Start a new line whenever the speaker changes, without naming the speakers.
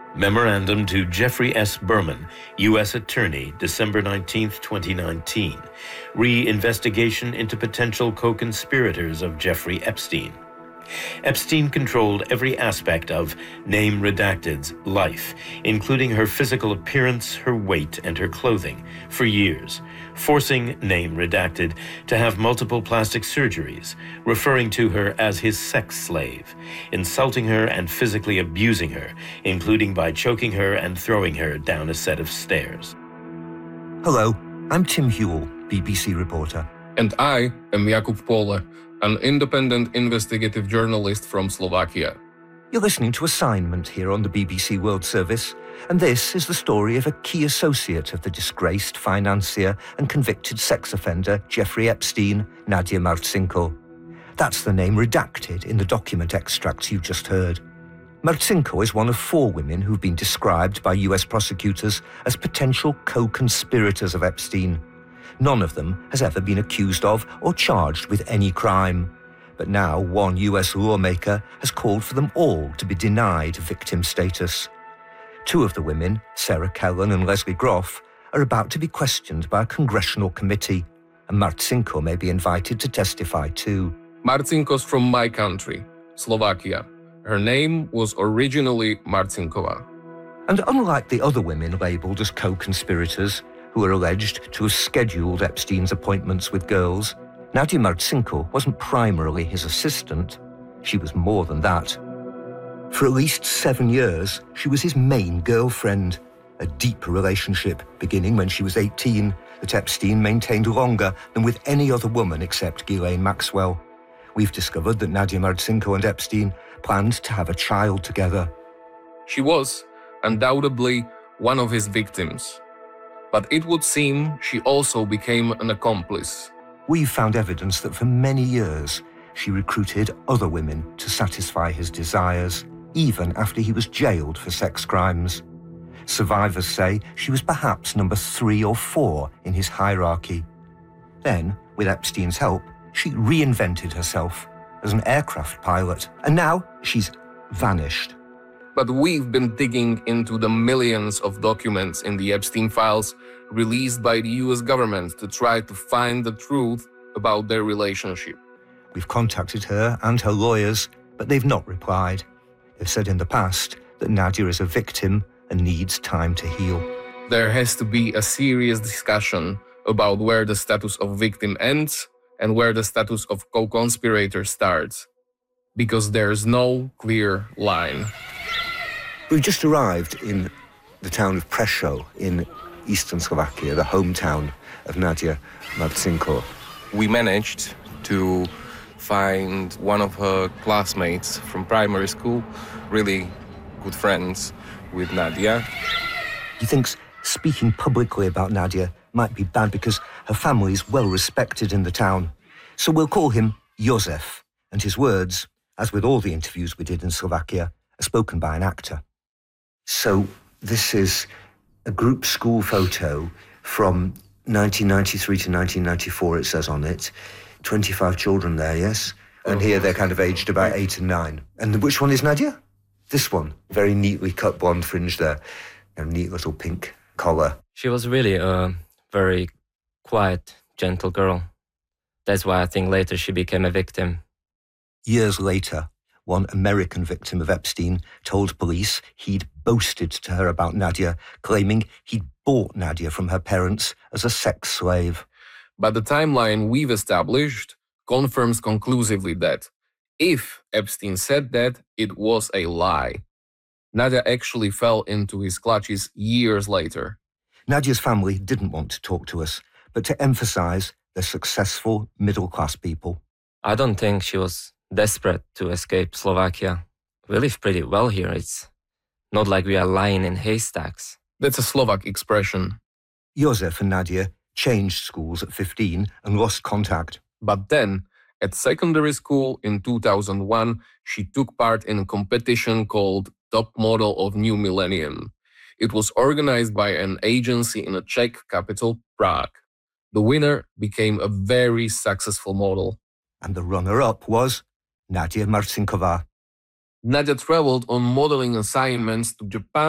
Memorandum to Jeffrey S. Berman, U.S. Attorney, December 19, 2019. Re-investigation into potential co-conspirators of Jeffrey Epstein. Epstein controlled every aspect of Name Redacted's life, including her physical appearance, her weight, and her clothing, for years, forcing Name Redacted to have multiple plastic surgeries, referring to her as his sex slave, insulting her and physically abusing her, including by choking her and throwing her down a set of stairs.
Hello, I'm Tim Hewell, BBC reporter.
And I am Jakub Pole, an independent investigative journalist from Slovakia.
You're listening to Assignment here on the BBC World Service, and this is the story of a key associate of the disgraced financier and convicted sex offender Jeffrey Epstein, Nadia Marcinko. That's the name redacted in the document extracts you just heard. Marcinko is one of 4 women who've been described by US prosecutors as potential co-conspirators of Epstein. None of them has ever been accused of or charged with any crime. But now one US lawmaker has called for them all to be denied victim status. 2 of the women, Sarah Kellen and Leslie Groff, are about to be questioned by a congressional committee, and Marcinko may be invited to testify too.
Marcinko's from my country, Slovakia. Her name was originally Marcinkova.
And unlike the other women labelled as co-conspirators, who are alleged to have scheduled Epstein's appointments with girls, Nadia Marcinko wasn't primarily his assistant. She was more than that. For at least 7 years, she was his main girlfriend, a deep relationship beginning when she was 18 that Epstein maintained longer than with any other woman except Ghislaine Maxwell. We've discovered that Nadia Marcinko and Epstein planned to have a child together.
She was, undoubtedly, one of his victims. But it would seem she also became an accomplice.
We've found evidence that for many years, she recruited other women to satisfy his desires, even after he was jailed for sex crimes. Survivors say she was perhaps number 3 or 4 in his hierarchy. Then, with Epstein's help, she reinvented herself as an aircraft pilot, and now she's vanished.
But we've been digging into the millions of documents in the Epstein files released by the US government to try to find the truth about their relationship.
We've contacted her and her lawyers, but they've not replied. They've said in the past that Nadia is a victim and needs time to heal.
There has to be a serious discussion about where the status of victim ends and where the status of co-conspirator starts, because there's no clear line.
We've just arrived in the town of Prešov in eastern Slovakia, the hometown of Nadia Marcinko.
We managed to find one of her classmates from primary school, really good friends with Nadia.
He thinks speaking publicly about Nadia might be bad because her family is well respected in the town. So we'll call him Josef, and his words, as with all the interviews we did in Slovakia, are spoken by an actor. So this is a group school photo from 1993 to 1994, it says on it. 25 children there, yes? And here they're kind of aged about 8 and 9. And which one is Nadia? This one. Very neatly cut blonde fringe there. A neat little pink collar.
She was really a very quiet, gentle girl. That's why I think later she became a victim.
Years later, one American victim of Epstein told police he'd boasted to her about Nadia, claiming he'd bought Nadia from her parents as a sex slave.
But the timeline we've established confirms conclusively that if Epstein said that, it was a lie. Nadia actually fell into his clutches years later.
Nadia's family didn't want to talk to us, but to emphasize they're successful, middle-class people.
I don't think she was desperate to escape Slovakia. We live pretty well here. It's not like we are lying in haystacks.
That's a Slovak expression.
Josef and Nadia changed schools at 15 and lost contact.
But then, at secondary school in 2001, she took part in a competition called Top Model of New Millennium. It was organized by an agency in the Czech capital, Prague. The winner became a very successful model.
And the runner-up was Nadia Marcinková.
Nadia traveled on modeling assignments to Japan,